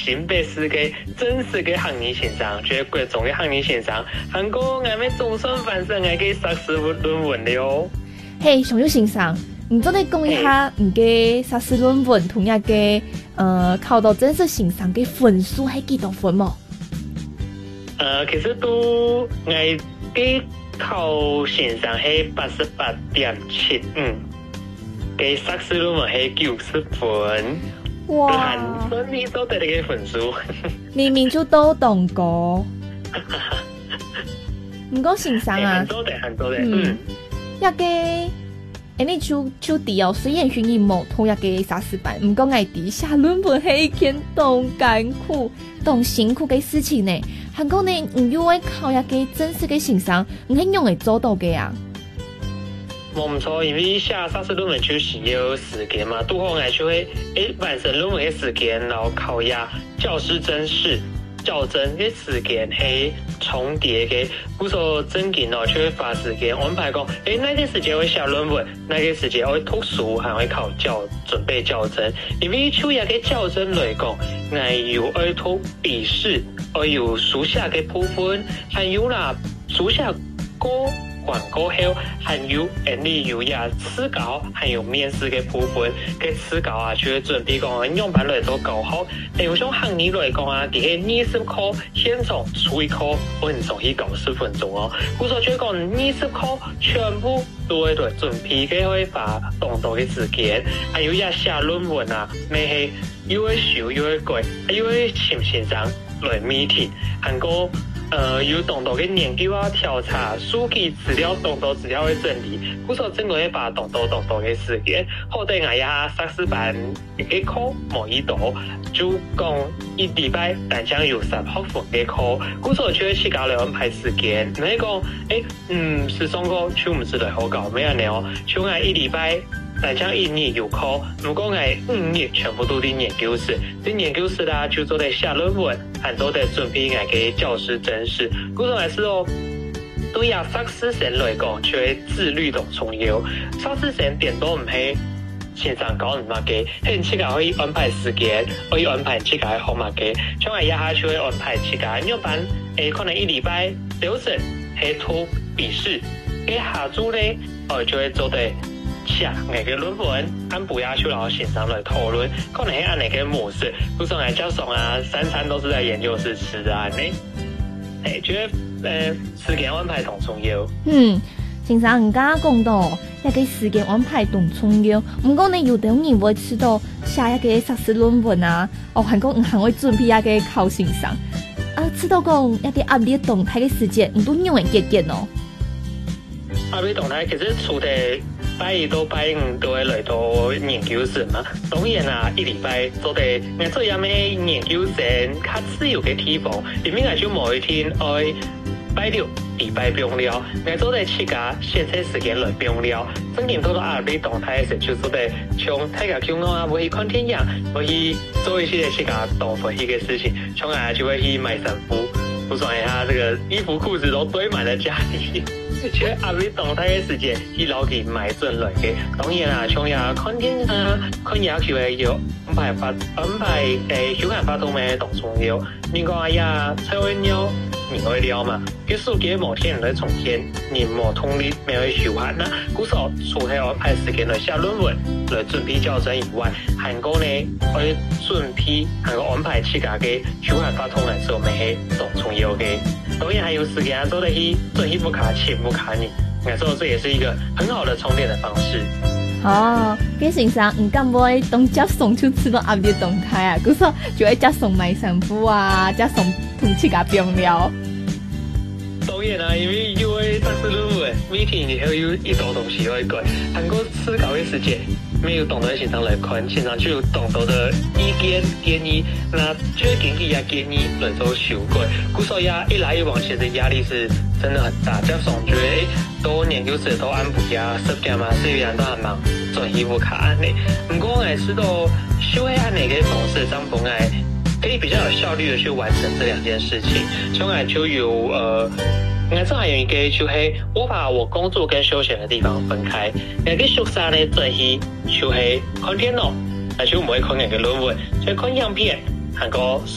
新北市嘅真实嘅行业现象，即系各种嘅行业现象，韩国我们总算完成我嘅硕士论文了。 嘿，上有先生，你做嚟讲一下你嘅硕士论文同样嘅考到真实先生嘅分数係幾多分冇？ 其實都我嘅考先生係88.75，嘅碩士論文係90分， 哇！ 很順利做得嘅分數。 明明就都懂過。唔過先生啊， 很多的， 一個。你就啲哦，雖然學業冇同一個碩士班，唔過我哋寫論文係一件當艱苦、當辛苦嘅事情呢。韓國呢，唔要為考一個真實嘅先生，唔係用嚟做到嘅啊。 冇唔錯，因為寫碩士論文就需要時間嘛，拄好我就會完成論文嘅時間，然後考一教師甄試。校正嘅時間係重疊嘅，故所真緊就會花時間安排講，那個時間會寫論文，那個時間會讀書，還會考準備校正。因為就一個校正來講，我有愛讀筆試，我有書寫嘅部分，還有啦書寫過廣告後，還有你有呀詞稿，還有面試嘅部分嘅詞稿啊，就會準備講用版來做搞好。有種行業來講啊，啲嘅20科先從隨科分鐘去90分鐘哦。故所就講20科全部都會來準備嘅會花動作嘅時間，還有呀寫論文啊，咩係又會修又會改，又會請先生來 meeting，韓國。有動作嘅研究啊、調查、數據資料、動作資料嘅整理，故所整個會把動作嘅時間，好在我呀碩士班嘅課冇一度，就講一禮拜但將有3學分嘅課，故所就會去搞嚟安排時間。你講時裝課就唔知嚟好搞咩樣哦，就我一禮拜。但將1年有課，如果我5年全部都喺研究室，喺研究室啦就做得寫論文，還做得準備我嘅教師甄試。故種來說哦，對呀，碩士生來講就會自律同重要。碩士生點都唔係先生講唔乜嘅，係自己可以安排時間，可以安排自己嘅項目嘅。像我一下就會安排自己，要班可能1禮拜流程係讀筆試，嘅下週咧就會做得。寫我嘅論文，按部要求然後先生來討論，可能係按哪個模式，不是我教授啊，3餐都是在研究室吃啊，覺得時間安排同重要。 先生，唔敢講到一個時間安排同重要，唔過你有啲人會知道寫一個碩士論文啊，韓國唔係會準備一個考先生，知道講一個壓力動態嘅時間，唔都用嚟結結哦。 壓力動態其實除咗拜1到拜5都會來到研究室嘛，當然啦，一禮拜做得我做樣咩研究生較自由嘅地方，因為我就某一天愛拜6禮拜不用了，我做得自家現在時間來不用了，真正到到壓力動態時就做得從大家叫我啊，會去看電影，會去做一些自家動作一個事情，從來就會去買衫褲，不算一下這個衣服褲子都堆滿了家裡。就壓力動態嘅時間，去攞佢買進來嘅。當然啦，像呀看電啊，看野球嘅要安排休閒活動嘅當重要。你講呀，才會聊，你會聊嘛？佢數據某天來重天，你冇通力，沒有休閒啦。故所除咗安排時間來寫論文，來準備校正以外，韓國呢會準備韓國安排自家嘅休閒活動來做咩係當重要嘅。當然還有時間做得去準一不卡，前不卡你，我說這也是一個很好的充電的方式。 嘅先生唔敢會當接送就知道壓力動態啊，故所就會接送買衫褲啊，接送同自家變了。 當然啦，因為碩士論文 meeting 以後有一多東西會改，韓國思考嘅時間。沒有懂得現場來看，現場就有懂得的意見建議，那就會根據呀建議來做修改。故所呀一來一往，其實壓力是真的很大。加上覺得都研究室都按部呀實踐嘛，所以人都很忙，做衣服卡安尼。不過我知道修喺按哪個方式上本來可以比較有效率的去完成這兩件事情，從來就有我這還有一個就是我把我工作跟休閒的地方分開。那個宿舍呢，真係就是看電腦，就唔會看那個論文，就看樣片，韓國